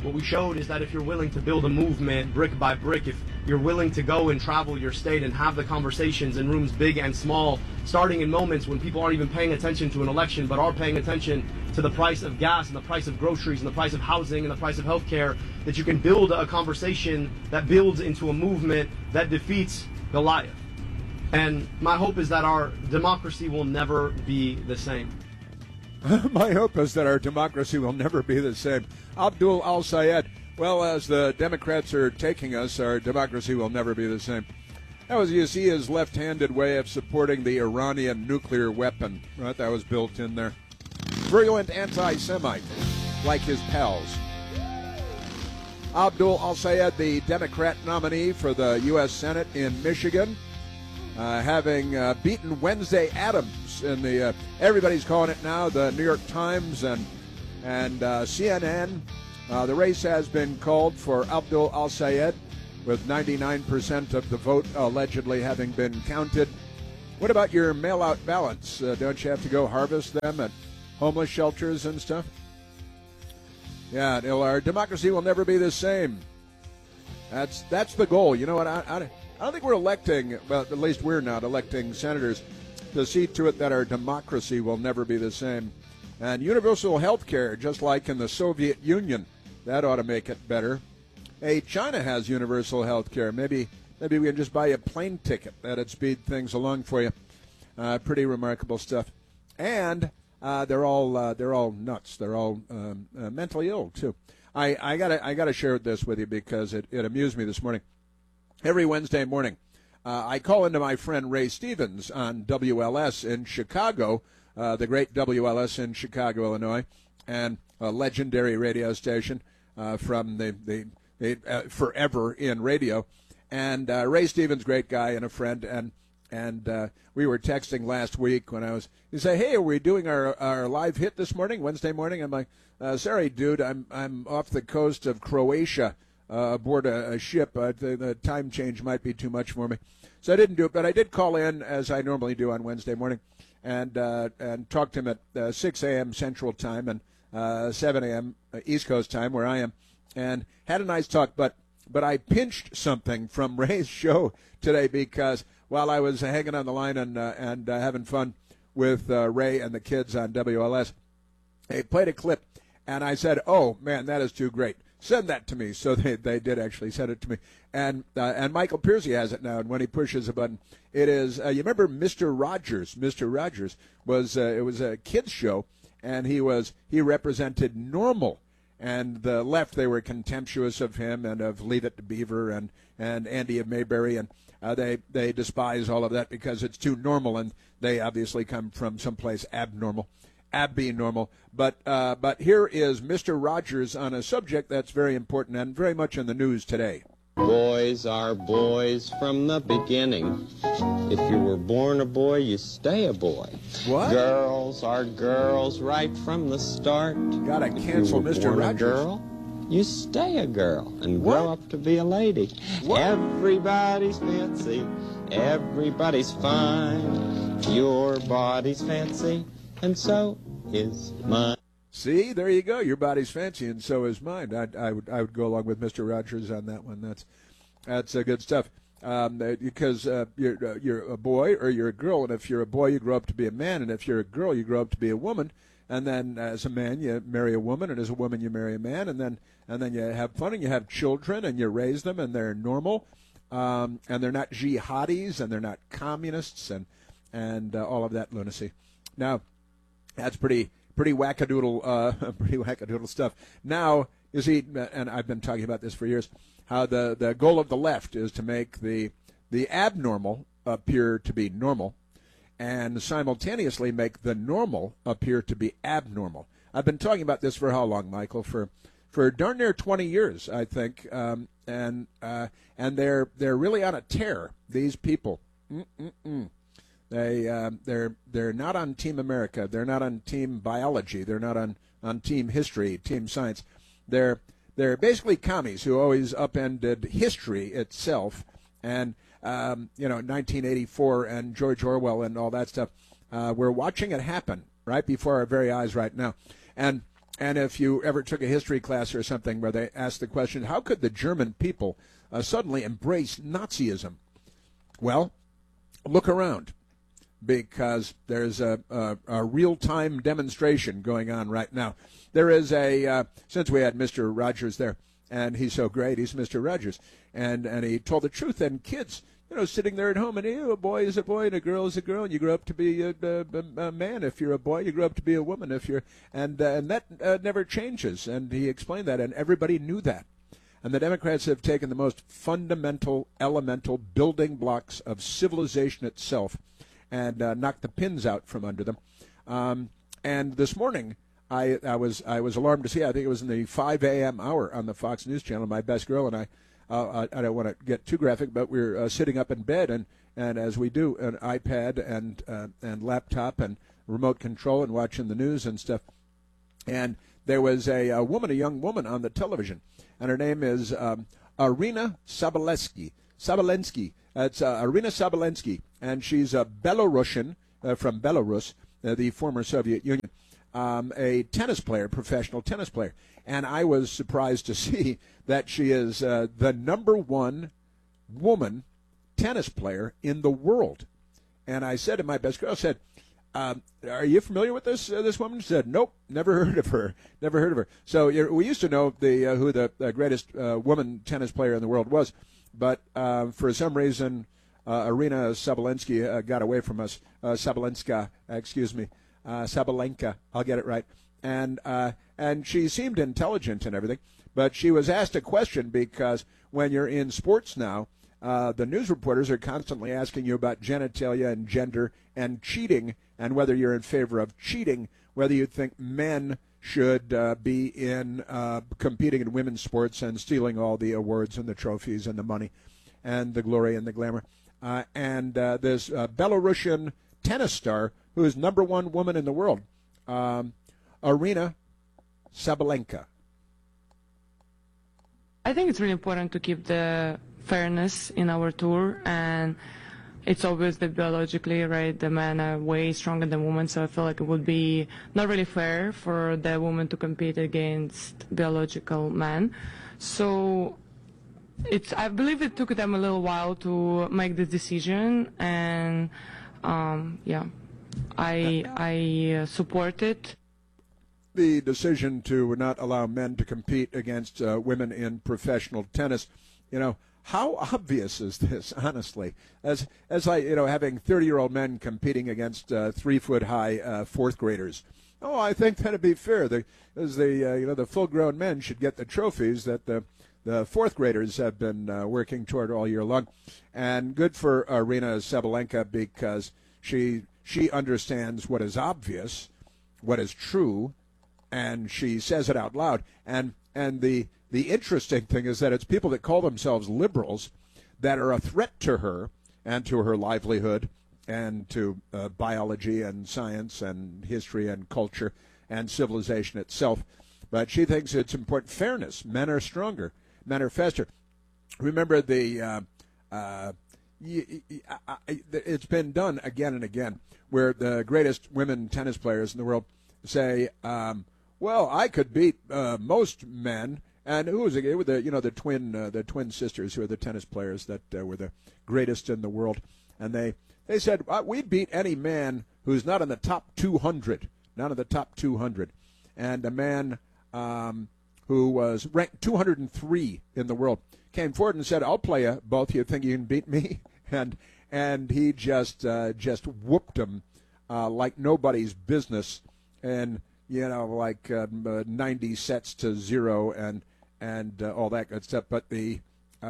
What we showed is that if you're willing to build a movement brick by brick, if you're willing to go and travel your state and have the conversations in rooms big and small, starting in moments when people aren't even paying attention to an election, but are paying attention to the price of gas and the price of groceries and the price of housing and the price of healthcare, that you can build a conversation that builds into a movement that defeats Goliath. And my hope is that our democracy will never be the same. My hope is that our democracy will never be the same. Abdul Al-Sayed, well, as the Democrats are taking us, our democracy will never be the same. That was, you see, his left-handed way of supporting the Iranian nuclear weapon, right? That was built in there. Virulent anti-Semite, like his pals. Abdul Al-Sayed, the Democrat nominee for the U.S. Senate in Michigan, having beaten Wednesday Adams in the, everybody's calling it now, the New York Times and CNN. The race has been called for Abdul Al-Sayed, with 99% of the vote allegedly having been counted. What about your mail-out ballots? Don't you have to go harvest them at homeless shelters and stuff? Yeah, our democracy will never be the same. That's the goal. You know what? I don't think we're electing, well, at least we're not electing senators to see to it that our democracy will never be the same. And universal health care, just like in the Soviet Union, that ought to make it better. Hey, China has universal health care. Maybe we can just buy a plane ticket. That'd speed things along for you. Pretty remarkable stuff. And they're all nuts. They're all mentally ill too. I gotta share this with you because it amused me this morning. Every Wednesday morning, I call into my friend Ray Stevens on WLS in Chicago, the great WLS in Chicago, Illinois, and a legendary radio station from the forever in radio. And Ray Stevens, great guy and a friend, and we were texting last week when he said, "Hey, are we doing our live hit this morning, Wednesday morning?" I'm like, "Sorry, dude, I'm off the coast of Croatia aboard a ship. The time change might be too much for me." So I didn't do it, but I did call in, as I normally do on Wednesday morning, and talked to him at 6 a.m. Central Time and 7 a.m. East Coast Time, where I am, and had a nice talk. But I pinched something from Ray's show today because while I was hanging on the line and having fun with Ray and the kids on WLS, they played a clip, and I said, "Oh, man, that is too great. Send that to me." So they did actually send it to me. And Michael Piercy has it now, and when he pushes a button, it is, you remember Mr. Rogers? Mr. Rogers was, it was a kids show, and he represented normal. And the left, they were contemptuous of him and of Leave It to Beaver and Andy of Mayberry, and they despise all of that because it's too normal, and they obviously come from someplace abnormal. Abnormal. But here is Mr. Rogers on a subject that's very important and very much in the news today. Boys are boys from the beginning. If you were born a boy, you stay a boy. What? Girls are girls right from the start. Gotta cancel Mr. Rogers. A girl, you stay a girl and What? grow up to be a lady. What? Everybody's fancy. Everybody's fine. Your body's fancy, and so is mine. See, there you go. Your body's fancy, and so is mine. I would go along with Mr. Rogers on that one. That's good stuff. Because you're a boy or you're a girl, and if you're a boy, you grow up to be a man, and if you're a girl, you grow up to be a woman. And then, as a man, you marry a woman, and as a woman, you marry a man, and then you have fun, and you have children, and you raise them, and they're normal, and they're not jihadis, and they're not communists, and all of that lunacy. Now, that's pretty wackadoodle, pretty wackadoodle stuff. Now, you see, and I've been talking about this for years, how the goal of the left is to make the abnormal appear to be normal, and simultaneously make the normal appear to be abnormal. I've been talking about this for how long, Michael? For darn near 20 years, I think, and they're really on a tear. These people. They're not on Team America. They're not on Team Biology. They're not on Team History, Team Science. They're basically commies who always upended history itself. And 1984 and George Orwell and all that stuff. We're watching it happen right before our very eyes right now. And And if you ever took a history class or something where they asked the question, how could the German people suddenly embrace Nazism? Well, look around, because there's a real-time demonstration going on right now. There is since we had Mr. Rogers there, and he's so great, he's Mr. Rogers, and he told the truth, and kids, sitting there at home, and a boy is a boy and a girl is a girl, and you grow up to be a man if you're a boy, you grow up to be a woman if you're, and that never changes, and he explained that, and everybody knew that. And the Democrats have taken the most fundamental, elemental building blocks of civilization itself and knocked the pins out from under them. And this morning, I was alarmed to see, I think it was in the 5 a.m. hour on the Fox News Channel, my best girl and I don't want to get too graphic, but we're sitting up in bed, and as we do, an iPad and laptop and remote control and watching the news and stuff. And there was a young woman on the television, and her name is Irina Sabalensky. It's Irina Sabalensky, and she's a Belarusian from Belarus, the former Soviet Union, a tennis player, professional tennis player. And I was surprised to see that she is the #1 woman tennis player in the world. And I said to my best girl, I said, are you familiar with this woman? She said, nope, never heard of her. So we used to know who the greatest woman tennis player in the world was, but for some reason, Irina Sabalensky got away from us. Sabalenka, I'll get it right. And she seemed intelligent and everything, but she was asked a question, because when you're in sports now, the news reporters are constantly asking you about genitalia and gender and cheating, and whether you're in favor of cheating, whether you think men should be in competing in women's sports and stealing all the awards and the trophies and the money and the glory and the glamour. And this Belarusian tennis star who is #1 woman in the world, Irina Sabalenka. I think it's really important to keep the fairness in our tour, and it's obvious that biologically, right, the men are way stronger than women, so I feel like it would be not really fair for the woman to compete against biological men. So I believe it took them a little while to make this decision, and I support it. The decision to not allow men to compete against women in professional tennis, how obvious is this, honestly? As I, having 30-year-old men competing against 3-foot-high fourth graders. Oh, I think that'd be fair. The full-grown men should get the trophies that the fourth graders have been working toward all year long. And good for Irina Sabalenka, because she understands what is obvious, what is true, and she says it out loud. And the interesting thing is that it's people that call themselves liberals that are a threat to her and to her livelihood and to biology and science and history and culture and civilization itself. But she thinks it's important. Fairness. Men are stronger. Men are faster. Remember it's been done again and again, where the greatest women tennis players in the world say, well, I could beat most men. And who was it? The twin sisters, who are the tennis players that were the greatest in the world. And they said, we'd beat any man who's not in the top 200, not in the top 200. And a man who was ranked 203 in the world came forward and said, I'll play you both. You think you can beat me? And he just whooped him like nobody's business. And 90 sets to 0 and all that good stuff. But the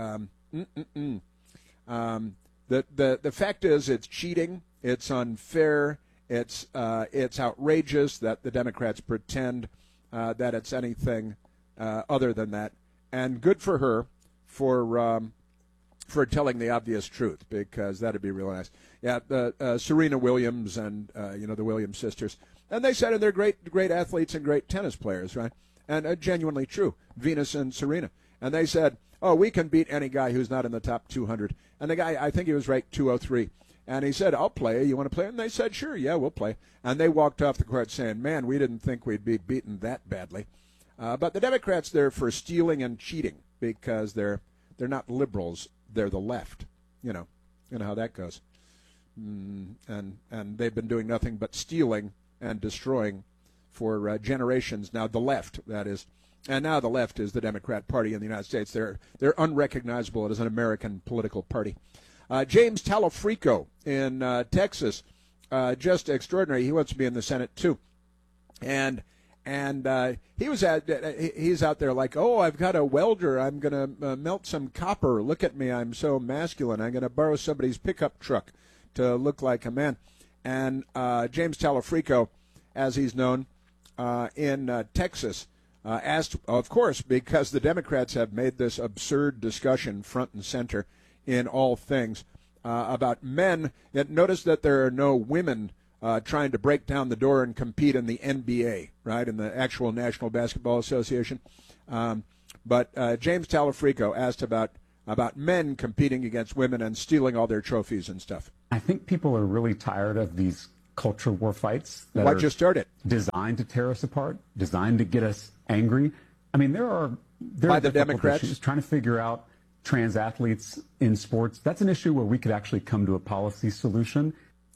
fact is, it's cheating, it's unfair, it's outrageous that the Democrats pretend that it's anything other than that. And good for her for telling the obvious truth, because that'd be real nice. Yeah, Serena Williams and the Williams sisters. And they said they're great athletes and great tennis players, right? And genuinely true, Venus and Serena. And they said, oh, we can beat any guy who's not in the top 200. And the guy, I think he was ranked 203. And he said, I'll play. You want to play? And they said, sure, yeah, we'll play. And they walked off the court saying, man, we didn't think we'd be beaten that badly. But the Democrats, they're for stealing and cheating because they're not liberals. They're the left. You know how that goes. And they've been doing nothing but stealing and destroying for generations now. The left, that is. And now the left is the Democrat Party in the United States. They're unrecognizable as an American political party. James Talafrico in Texas, just extraordinary. He wants to be in the Senate too, and he's out there like, oh, I've got a welder. I'm going to melt some copper. Look at me. I'm so masculine. I'm going to borrow somebody's pickup truck to look like a man. And James Talafrico, as he's known in Texas, asked, of course, because the Democrats have made this absurd discussion front and center in all things about men. Yet notice that there are no women trying to break down the door and compete in the NBA, right, in the actual National Basketball Association. But James Talafrico asked about men competing against women and stealing all their trophies and stuff. I think people are really tired of these culture war fights that What just started? Designed to tear us apart, designed to get us angry. I mean, there are By the Democrats? issues. Trying to figure out trans athletes in sports, that's an issue where we could actually come to a policy solution.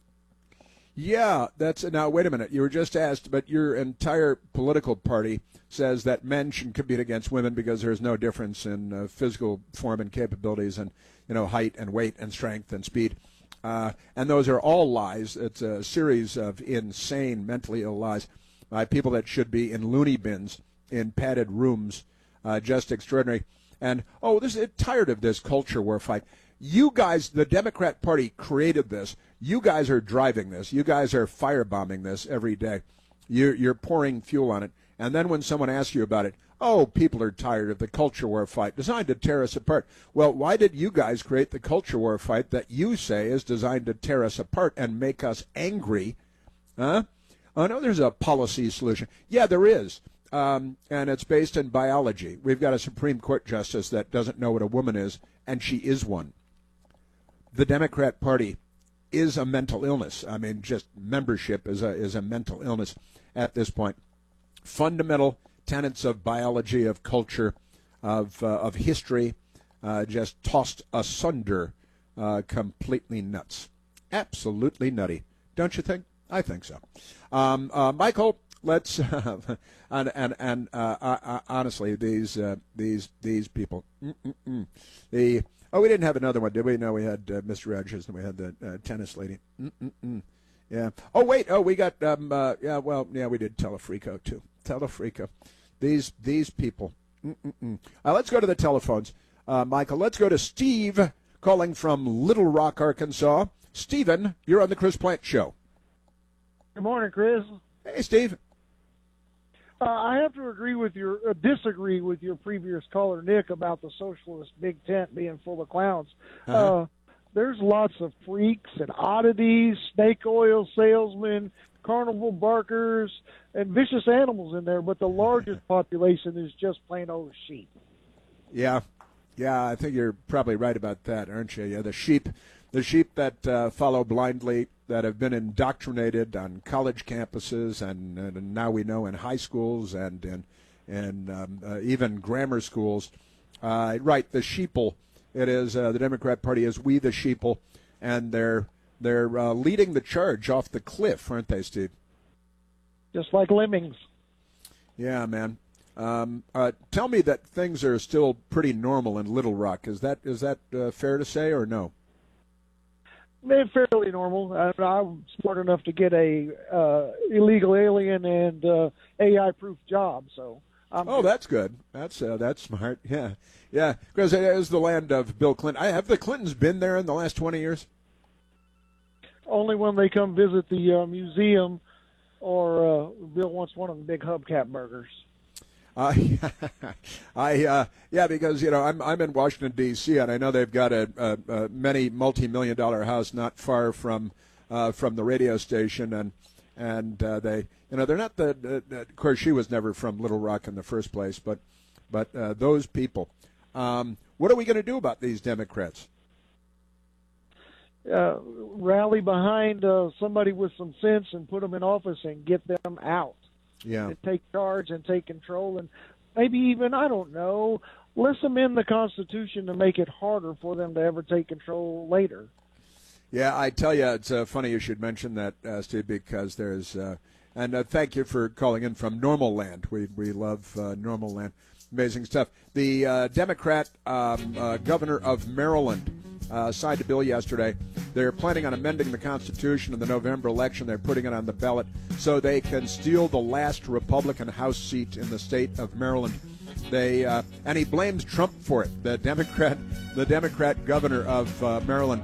Yeah, now wait a minute. You were just asked, but your entire political party says that men should compete against women because there's no difference in physical form and capabilities and height and weight and strength and speed. And those are all lies. It's a series of insane, mentally ill lies by people that should be in loony bins in padded rooms. Just extraordinary. And, tired of this culture war fight. You guys, the Democrat Party created this. You guys are driving this. You guys are firebombing this every day. You're pouring fuel on it. And then when someone asks you about it, oh, people are tired of the culture war fight designed to tear us apart. Well, why did you guys create the culture war fight that you say is designed to tear us apart and make us angry? Huh? Oh, no, there's a policy solution. Yeah, there is. And it's based in biology. We've got a Supreme Court justice that doesn't know what a woman is, and she is one. The Democrat Party is a mental illness. I mean, just membership is a mental illness at this point. Fundamental tenets of biology, of culture, of history, just tossed asunder, completely nuts. Absolutely nutty. Don't you think? I think so. Michael, let's honestly, these people. We didn't have another one, did we? No, we had Mr. Rogers and we had the tennis lady. Yeah. Oh wait. Oh, we got. We did Talafrico too. Talafrico. These people. Let's go to the telephones, Michael. Let's go to Steve calling from Little Rock, Arkansas. Stephen, you're on the Chris Plant Show. Good morning, Chris. Hey, Steve. I have to disagree with your previous caller, Nick, about the socialist big tent being full of clowns. There's lots of freaks and oddities, snake oil salesmen, carnival barkers, and vicious animals in there, but the largest population is just plain old sheep. Yeah, I think you're probably right about that, aren't you? Yeah, the sheep that follow blindly, that have been indoctrinated on college campuses and now we know in high schools and even grammar schools. Right, the sheeple. It is the Democrat Party is we the sheeple, and they're leading the charge off the cliff, aren't they, Steve? Just like lemmings. Yeah, man. Tell me that things are still pretty normal in Little Rock. Is that fair to say or no? They're fairly normal. I'm smart enough to get a illegal alien and AI-proof job, so. That's good. That's smart. Yeah. Because it is the land of Bill Clinton. Have the Clintons been there in the last 20 years? Only when they come visit the museum, or Bill wants one of the big hubcap burgers. Because I'm in Washington D.C. and I know they've got a many multi-million-dollar house not far from the radio station, and they they're not of course she was never from Little Rock in the first place, but those people. What are we going to do about these Democrats? rally behind somebody with some sense and put them in office and get them out. Yeah. And take charge and take control, and maybe even, I don't know, let's amend the Constitution to make it harder for them to ever take control later. Yeah, I tell you, it's funny you should mention that, Steve, because there's and thank you for calling in from Normal Land. We love Normal Land. Amazing stuff. The Democrat governor of Maryland signed a bill yesterday. They're planning on amending the Constitution in the November election. They're putting it on the ballot so they can steal the last Republican House seat in the state of Maryland. And he blames Trump for it. The Democrat governor of Maryland,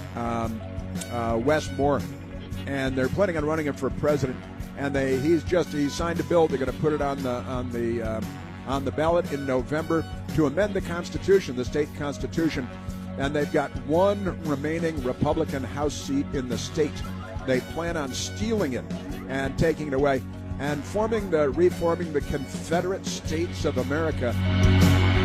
Wes Moore, and they're planning on running him for president. And he signed a bill. They're going to put it on the ballot in November to amend the Constitution, the state constitution. And they've got one remaining Republican House seat in the state. They plan on stealing it and taking it away and reforming the Confederate States of America.